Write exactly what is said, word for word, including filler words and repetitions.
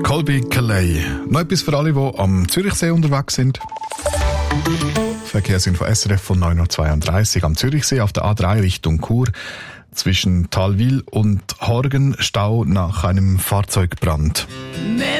Colby Calais. Noch etwas für alle, die am Zürichsee unterwegs sind. Verkehrsinfo S R F von neun Uhr zweiunddreißig am Zürichsee auf der A drei Richtung Chur. Zwischen Talwil und Horgen Stau nach einem Fahrzeugbrand.